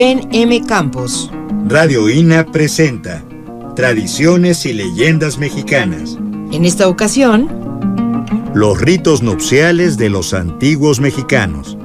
En M. Campos. Radio INA presenta Tradiciones y Leyendas Mexicanas. En esta ocasión, los ritos nupciales de los antiguos mexicanos.